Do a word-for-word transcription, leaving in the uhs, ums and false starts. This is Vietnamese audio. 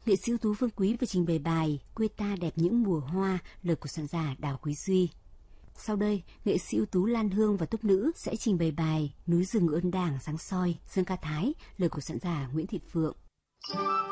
nghệ sĩ ưu tú Phương Quý vừa trình bày bài Quê ta đẹp những mùa hoa, lời của soạn giả Đào Quý Duy. Sau đây, nghệ sĩ ưu tú Lan Hương và tốp nữ sẽ trình bày bài Núi rừng ơn đàng sáng soi, Dương ca Thái, lời của soạn giả Nguyễn Thị Phượng.